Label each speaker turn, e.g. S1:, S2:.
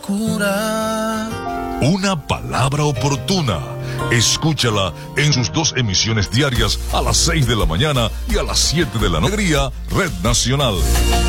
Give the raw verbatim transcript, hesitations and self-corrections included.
S1: cura.
S2: Una palabra oportuna. Escúchala en sus dos emisiones diarias a las seis de la mañana y a las siete de la noche. Red Nacional.